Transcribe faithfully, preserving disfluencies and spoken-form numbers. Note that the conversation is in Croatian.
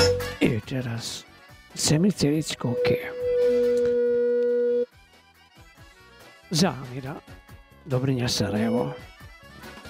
I večeras semice i koke. Zamira Dobrinja Sarajevo.